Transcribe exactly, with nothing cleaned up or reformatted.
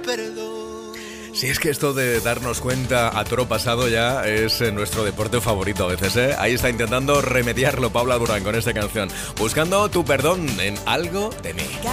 perdón. Si es que esto de darnos cuenta a toro pasado ya es eh, nuestro deporte favorito a veces, ¿eh? Ahí está intentando remediarlo Paula Durán con esta canción, buscando tu perdón en Algo de mí.